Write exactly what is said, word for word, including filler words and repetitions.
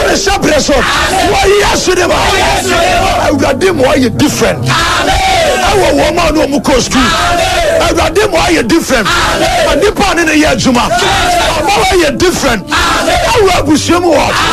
me sabre so wo yesu de ba awurade mo aye different awo wo ma no mu ko school awurade mo aye different nipa ne ne ye adwuma mo aye different awo abusuamu wo